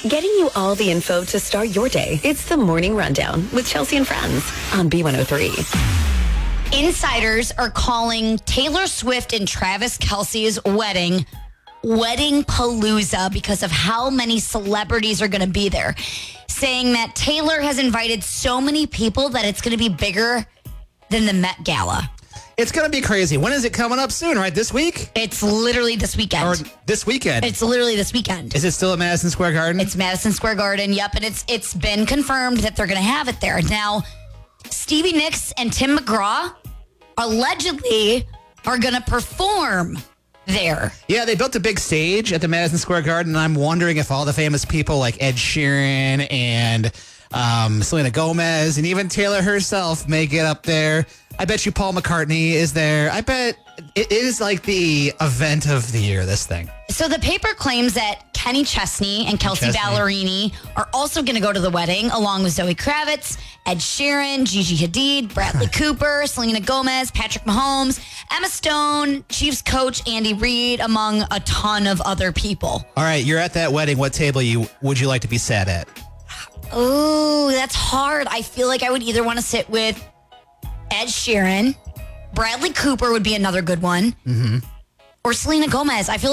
Getting you all the info to start your day. It's the Morning Rundown with Chelsea and Friends on B103. Insiders are calling Taylor Swift and Travis Kelce's wedding Palooza because of how many celebrities are going to be there. Saying that Taylor has invited so many people that it's going to be bigger than the Met Gala. It's going to be crazy. When is it coming up soon, right? This week? It's literally this weekend. Or this weekend? It's literally this weekend. Is it still at Madison Square Garden? It's Madison Square Garden, yep. And it's been confirmed that they're going to have it there. Now, Stevie Nicks and Tim McGraw allegedly are going to perform there. Yeah, they built a big stage at the Madison Square Garden, and I'm wondering if all the famous people like Ed Sheeran and Selena Gomez and even Taylor herself may get up there. I bet you Paul McCartney is there. I bet it is like the event of the year, this thing. So the paper claims that Kenny Chesney and Kelsey Ballerini are also going to go to the wedding, along with Zoe Kravitz, Ed Sheeran, Gigi Hadid, Bradley Cooper, Selena Gomez, Patrick Mahomes, Emma Stone, Chiefs coach Andy Reid, among a ton of other people. All right, you're at that wedding. What table would you like to be sat at? Oh, that's hard. I feel like I would either want to sit with Ed Sheeran, Bradley Cooper would be another good one, or Selena Gomez. I feel